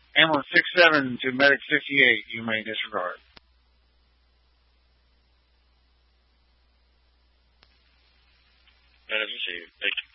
Ambulance 67 to Medic 58, you may disregard. That is received. Thank you.